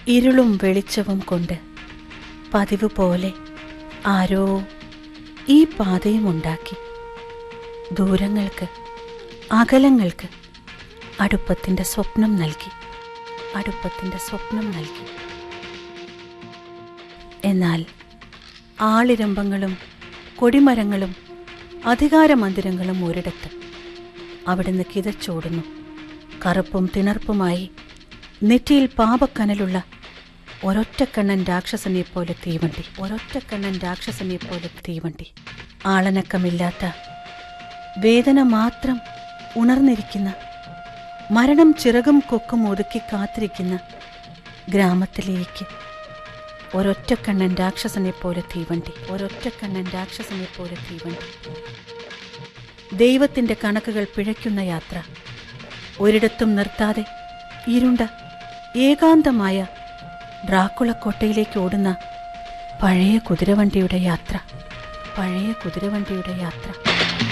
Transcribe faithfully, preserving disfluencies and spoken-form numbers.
ഇരുളും വെളിച്ചവും കൊണ്ട് പതിവ് പോലെ ആരോ ഈ പാതയും ഉണ്ടാക്കി. ദൂരങ്ങൾക്ക്, അകലങ്ങൾക്ക് അടുപ്പത്തിൻ്റെ സ്വപ്നം നൽകി, അടുപ്പത്തിൻ്റെ സ്വപ്നം നൽകി. എന്നാൽ ആളിരമ്പങ്ങളും കൊടിമരങ്ങളും അധികാരമന്ദിരങ്ങളും ഒരിടത്ത്. അവിടുന്ന് കിതച്ചോടുന്നു. കറുപ്പും തിണർപ്പുമായി നെറ്റിയിൽ പാപക്കനലുള്ള ഒരൊറ്റക്കണ്ണൻ രാക്ഷസനെ പോലെ തീവണ്ടി, ഒരൊറ്റക്കണ്ണൻ രാക്ഷസനെ പോലെ തീവണ്ടി. ആളനക്കമില്ലാത്ത, വേദന മാത്രം ഉണർന്നിരിക്കുന്ന, മരണം ചിറകും കൊക്കും ഒതുക്കി കാത്തിരിക്കുന്ന ഗ്രാമത്തിലേക്ക് ഒരൊറ്റക്കണ്ണൻ രാക്ഷസനെ പോലെ തീവണ്ടി, ഒരൊറ്റക്കണ്ണൻ രാക്ഷസനെ പോലെ തീവണ്ടി. ദൈവത്തിൻ്റെ കണക്കുകൾ പിഴയ്ക്കുന്ന യാത്ര. ഒരിടത്തും നിർത്താതെ ഇരുണ്ട ഏകാന്തമായ ഡ്രാക്കുളക്കോട്ടയിലേക്ക് ഓടുന്ന പഴയ കുതിരവണ്ടിയുടെ യാത്ര, പഴയ കുതിരവണ്ടിയുടെ യാത്ര.